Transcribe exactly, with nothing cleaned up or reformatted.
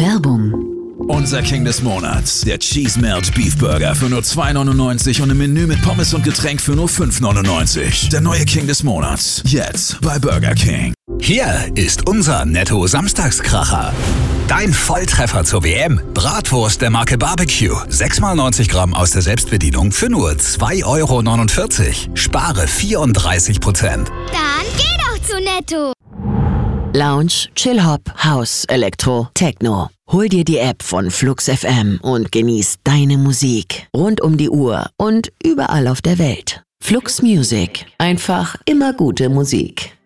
Werbung. Unser King des Monats, der Cheese Melt Beef Burger für nur zwei neunundneunzig und im Menü mit Pommes und Getränk für nur fünf neunundneunzig. Der neue King des Monats, jetzt bei Burger King. Hier ist unser Netto-Samstagskracher. Dein Volltreffer zur W M. Bratwurst der Marke Barbecue. sechs mal neunzig Gramm aus der Selbstbedienung für nur zwei Euro neunundvierzig. Spare vierunddreißig Prozent. Dann geh doch zu Netto. Lounge, Chill-Hop, House, Elektro, Techno. Hol dir die App von Flux F M und genieß deine Musik. Rund um die Uhr und überall auf der Welt. Flux Music. Einfach immer gute Musik.